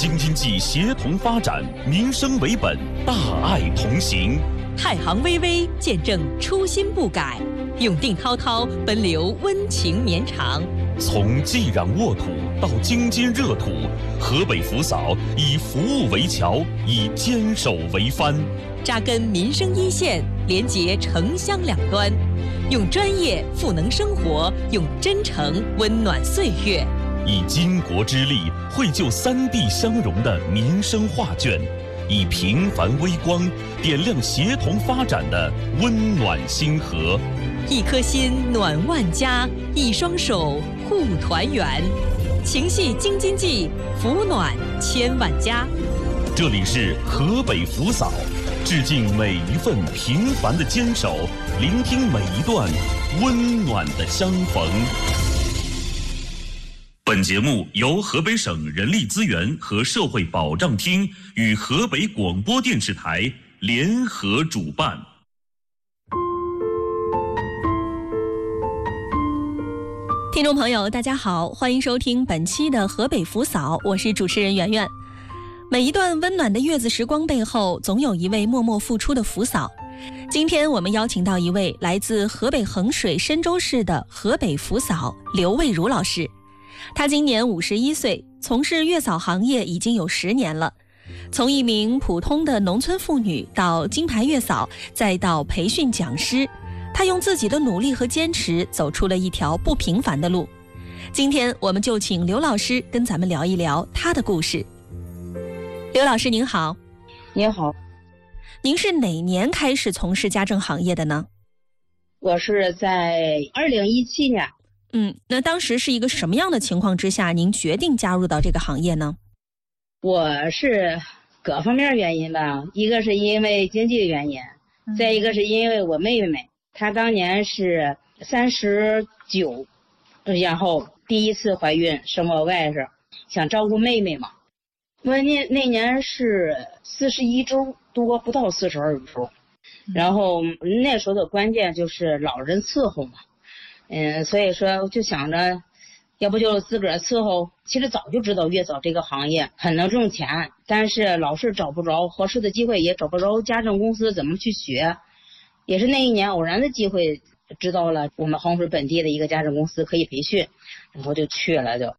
京津冀协同发展，民生为本，大爱同行。 太行巍巍，见证初心不改；永定滔滔，奔流温情绵长。 从济壤沃土到京津热土，河北扶扫以服务为桥，以坚守为帆， 扎根民生一线，连结城乡两端，用专业赋能生活，用真诚温暖岁月， 以巾帼之力绘就三地相融的民生画卷，以平凡微光点亮协同发展的温暖星河。 一颗心暖万家，一双手护团圆，情系京津冀，福暖千万家。 这里是河北扶扫，致敬每一份平凡的坚守，聆听每一段温暖的相逢。本节目由河北省人力资源和社会保障厅与河北广播电视台联合主办。 听众朋友大家好，欢迎收听本期的河北扶扫，我是主持人圆圆。每一段温暖的月子时光背后，总有一位默默付出的扶扫。今天我们邀请到一位来自河北衡水申州市的河北扶扫刘卫如老师。她今年51岁，从事月嫂行业已经有10年了。从一名普通的农村妇女到金牌月嫂，再到培训讲师，她用自己的努力和坚持走出了一条不平凡的路。今天我们就请刘老师跟咱们聊一聊她的故事。刘老师您好。 您好。 您是哪年开始从事家政行业的呢？ 我是在2017年。 那当时是一个什么样的情况之下您决定加入到这个行业呢？ 我是各方面原因吧，一个是因为经济原因，再一个是因为我妹妹，她当年是39，然后第一次怀孕生我外甥，想照顾妹妹嘛。我那年是41周多，不到42周，然后那时候的关键就是老人伺候嘛。所以说就想着要不就自个儿伺候。其实早就知道月嫂这个行业很能挣钱，但是老是找不着合适的机会，也找不着家政公司怎么去学。也是那一年偶然的机会知道了我们衡水本地的一个家政公司可以培训，然后就去了。就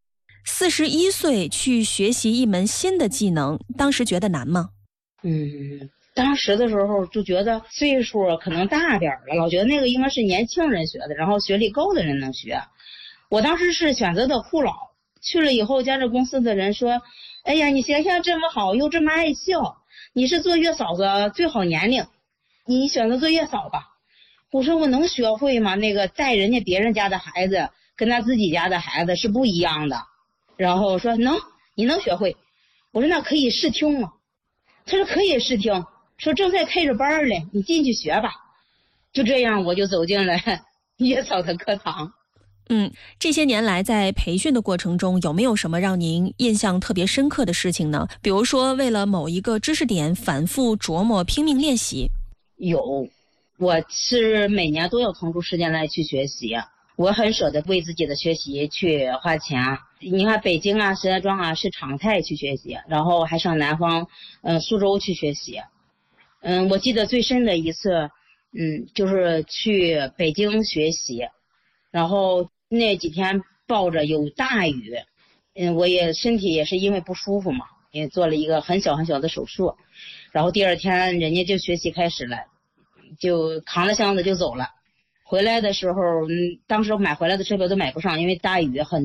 41岁去学习一门新的技能，当时觉得难吗？ 当时的时候就觉得岁数可能大点了，老觉得那个应该是年轻人学的，然后学历高的人能学。我当时是选择的护老，去了以后家政公司的人说，哎呀，你形象这么好又这么爱笑，你是做月嫂子最好年龄，你选择做月嫂吧。我说我能学会吗？那个带人家别人家的孩子跟他自己家的孩子是不一样的。然后说能，你能学会。我说那可以试听吗？他说可以试听，说正在开着班嘞，你进去学吧。就这样我就走进了月嫂的课堂。 这些年来在培训的过程中，有没有什么让您印象特别深刻的事情呢？比如说为了某一个知识点反复琢磨拼命练习。 有，我是每年都要腾出时间来去学习，我很舍得为自己的学习去花钱。你看北京啊石家庄啊是常态去学习，然后还上南方苏州去学习。我记得最深的一次就是去北京学习，然后那几天抱着有大雨，我也身体也是因为不舒服嘛，也做了一个很小很小的手术，然后第二天人家就学习开始了，就扛着箱子就走了。回来的时候当时买回来的车票都买不上，因为大雨很